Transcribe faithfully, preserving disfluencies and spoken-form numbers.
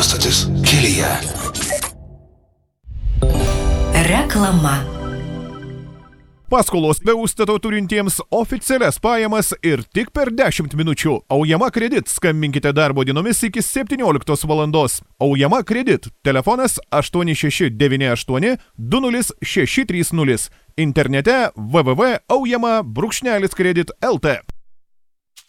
radijo stotis kelyje. Reklama. Paskolos be užstato turintiems oficialias pajamas ir tik per dešimt minučių. Aujama kredit. Skambinkite darbo dienomis iki septynioliktos valandos. Aujama kredit. Telefonas aštuoni šeši devyni aštuoni du nulis šeši trys nulis. Internete w w w taškas aujama brūkšnelis kredit taškas l t.